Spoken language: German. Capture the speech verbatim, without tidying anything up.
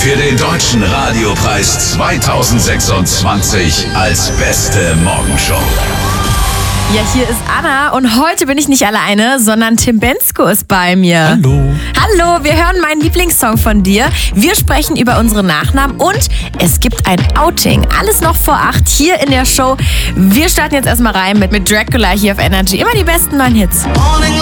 für den Deutschen Radiopreis zweitausendsechsundzwanzig als beste Morgenshow. Ja, hier ist Anna und heute bin ich nicht alleine, sondern Tim Bendzko ist bei mir. Hallo. Hallo, wir hören meinen Lieblingssong von dir. Wir sprechen über unsere Nachnamen und es gibt ein Outing. Alles noch vor acht hier in der Show. Wir starten jetzt erstmal rein mit, mit Dracula hier auf Energy. Immer die besten neuen Hits.